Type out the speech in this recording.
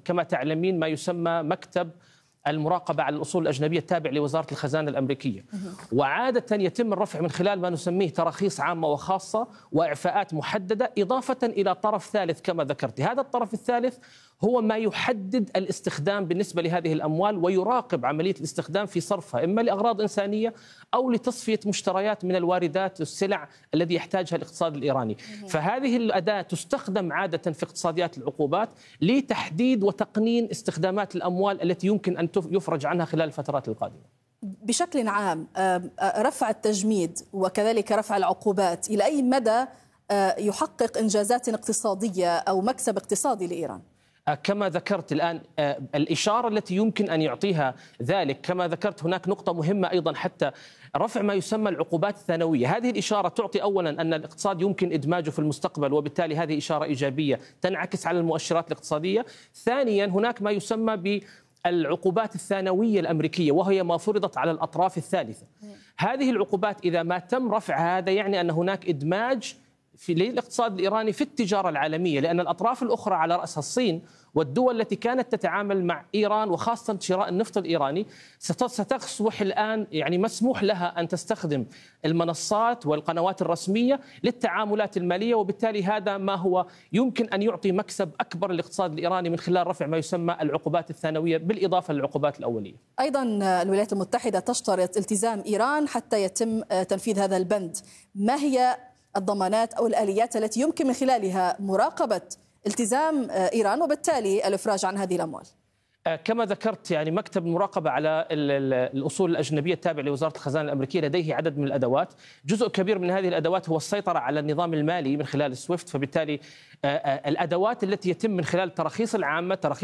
كما تعلمين ما يسمى مكتب المراقبة على الأصول الأجنبية التابع لوزارة الخزانة الأمريكية، وعادة يتم الرفع من خلال ما نسميه تراخيص عامة وخاصة وإعفاءات محددة، إضافة إلى طرف ثالث كما ذكرت. هذا الطرف الثالث هو ما يحدد الاستخدام بالنسبة لهذه الأموال ويراقب عملية الاستخدام في صرفها إما لأغراض إنسانية أو لتصفية مشتريات من الواردات والسلع الذي يحتاجها الاقتصاد الإيراني. فهذه الأداة تستخدم عادة في اقتصاديات العقوبات لتحديد وتقنين استخدامات الأموال التي يمكن أن يفرج عنها خلال الفترات القادمة. بشكل عام رفع التجميد وكذلك رفع العقوبات إلى أي مدى يحقق إنجازات اقتصادية أو مكسب اقتصادي لإيران؟ كما ذكرت الآن الإشارة التي يمكن أن يعطيها ذلك، كما ذكرت هناك نقطة مهمة أيضا حتى رفع ما يسمى العقوبات الثانوية. هذه الإشارة تعطي أولا أن الاقتصاد يمكن إدماجه في المستقبل، وبالتالي هذه إشارة إيجابية تنعكس على المؤشرات الاقتصادية. ثانيا هناك ما يسمى بالعقوبات الثانوية الأمريكية، وهي ما فرضت على الأطراف الثالثة. هذه العقوبات إذا ما تم رفعها هذا يعني أن هناك إدماج للاقتصاد الإيراني في التجارة العالمية، لأن الأطراف الأخرى على رأسها الصين والدول التي كانت تتعامل مع إيران وخاصة شراء النفط الإيراني ستصبح الآن يعني مسموح لها أن تستخدم المنصات والقنوات الرسمية للتعاملات المالية، وبالتالي هذا ما هو يمكن أن يعطي مكسب أكبر للاقتصاد الإيراني من خلال رفع ما يسمى العقوبات الثانوية بالإضافة للعقوبات الأولية. أيضا الولايات المتحدة تشترط التزام إيران حتى يتم تنفيذ هذا البند. ما هي الضمانات أو الآليات التي يمكن من خلالها مراقبة التزام إيران وبالتالي الإفراج عن هذه الأموال؟ كما ذكرت يعني مكتب المراقبة على الأصول الأجنبية التابع لوزارة الخزانة الأمريكية لديه عدد من الأدوات. جزء كبير من هذه الأدوات هو السيطرة على النظام المالي من خلال السويفت، فبالتالي الأدوات التي يتم من خلال التراخيص العامة